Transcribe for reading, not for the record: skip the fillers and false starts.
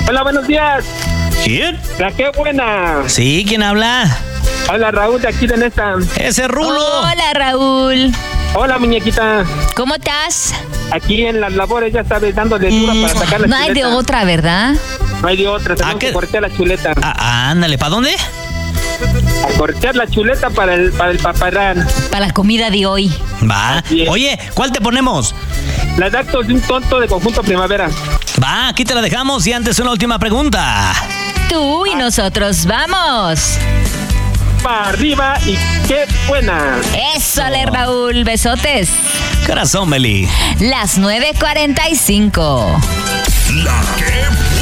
Hola, buenos días. ¿Quién? La qué buena. Sí, ¿quién habla? Hola, Raúl de aquí de Nesta. ¡Ese Rulo! Hola, Raúl. Hola, muñequita. ¿Cómo estás? Aquí en las labores, ya sabes, dándole dura para sacar la No chuleta. hay de otra, ¿verdad? No hay de otra, tenemos que cortear la chuleta. Ándale, ¿para dónde? A cortear la chuleta para el paparrán. Para la comida de hoy. Va. Oye, ¿cuál te ponemos? Las actos de un tonto de Conjunto Primavera. Va, aquí te la dejamos y antes una última pregunta. Tú y nosotros vamos. Para arriba y qué buena. Eso, Raúl. Besotes. Corazón, Meli. Las 9:45. La que